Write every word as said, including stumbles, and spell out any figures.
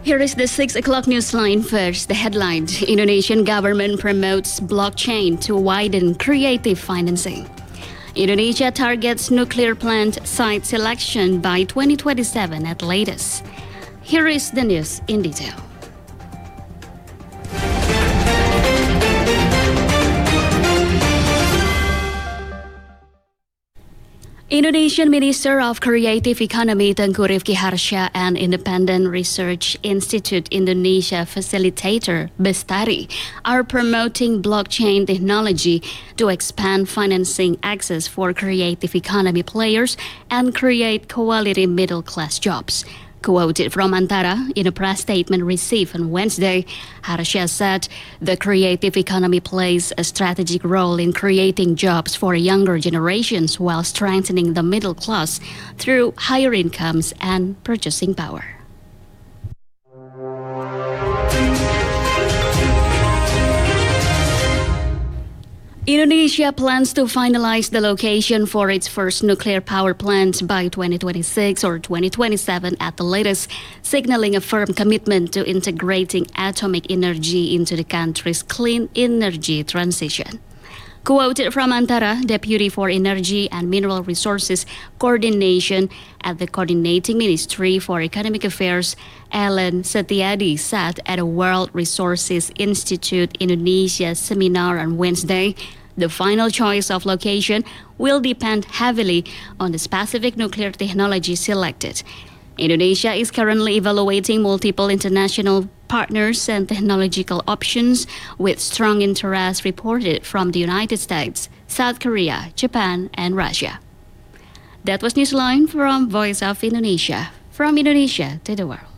Here is the six o'clock news line. First, the headline. Indonesian government promotes blockchain to widen creative financing. Indonesia targets nuclear plant site selection by twenty twenty-seven at latest. Here is the news in detail. Indonesian Minister of Creative Economy Tengku Rifki Harsha and Independent Research Institute Indonesia facilitator Bestari are promoting blockchain technology to expand financing access for creative economy players and create quality middle-class jobs. Quoted from Antara in a press statement received on Wednesday, Harsha said the creative economy plays a strategic role in creating jobs for younger generations while strengthening the middle class through higher incomes and purchasing power. Indonesia plans to finalize the location for its first nuclear power plant by twenty twenty-six or twenty twenty-seven at the latest, signaling a firm commitment to integrating atomic energy into the country's clean energy transition. Quoted from Antara, Deputy for Energy and Mineral Resources Coordination at the Coordinating Ministry for Economic Affairs, Ellen Setiadi said at a World Resources Institute Indonesia seminar on Wednesday, the final choice of location will depend heavily on the specific nuclear technology selected. Indonesia is currently evaluating multiple international partners and technological options with strong interest reported from the United States, South Korea, Japan, and Russia. That was Newsline from Voice of Indonesia, from Indonesia to the world.